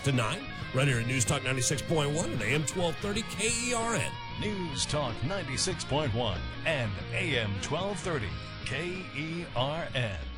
to 9, right here at News Talk 96.1 and AM 1230 KERN. News Talk 96.1 and AM 1230 KERN.